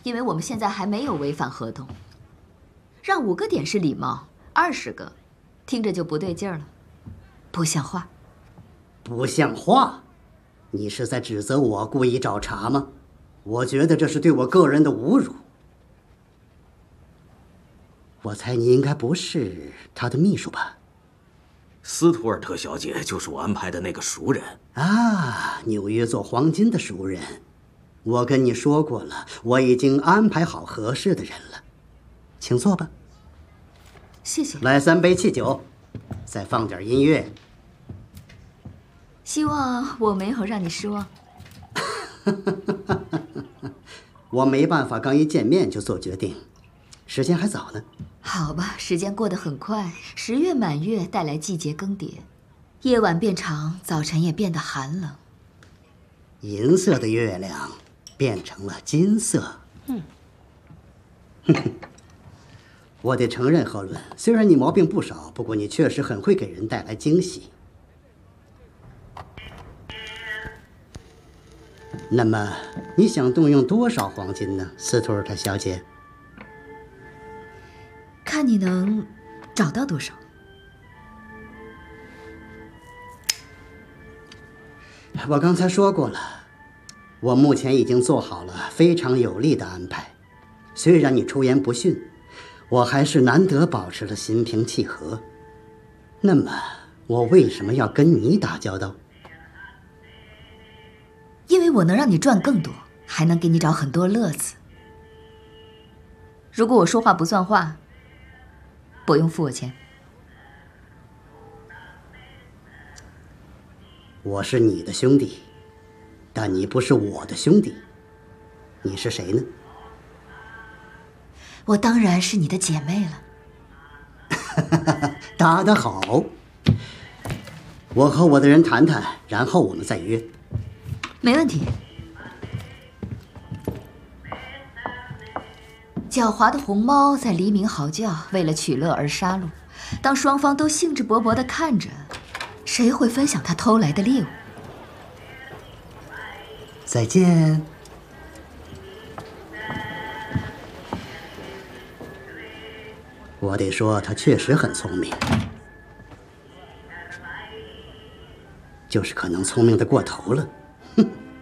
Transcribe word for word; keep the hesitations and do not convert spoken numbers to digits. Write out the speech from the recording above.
因为我们现在还没有违反合同。让五个点是礼貌，二十个，听着就不对劲儿了，不像话。 不像话？你是在指责我故意找茬吗？我觉得这是对我个人的侮辱。我猜你应该不是他的秘书吧？ 斯图尔特小姐就是我安排的那个熟人啊，纽约做黄金的熟人。我跟你说过了，我已经安排好合适的人了，请坐吧。 谢谢。 来三杯汽酒，再放点音乐。 希望我没有让你失望。 我没办法刚一见面就做决定，时间还早呢。 好吧，时间过得很快，十月满月带来季节更迭，夜晚变长，早晨也变得寒冷。 银色的月亮变成了金色。嗯，我得承认，何伦，虽然你毛病不少，不过你确实很会给人带来惊喜。那么，你想动用多少黄金呢，斯图尔特小姐？ 看你能找到多少。 我刚才说过了，我目前已经做好了非常有力的安排。虽然你出言不逊，我还是难得保持了心平气和。那么，我为什么要跟你打交道？ 因为我能让你赚更多，还能给你找很多乐子。如果我说话不算话，不用付我钱。 我是你的兄弟，但你不是我的兄弟。你是谁呢？ 我当然是你的姐妹了。答得好。我和我的人谈谈，然后我们再约。 没问题。狡猾的红猫在黎明嚎叫，为了取乐而杀戮。当双方都兴致勃勃地看着，谁会分享他偷来的猎物？ 再见。我得说，他确实很聪明，就是可能聪明的过头了。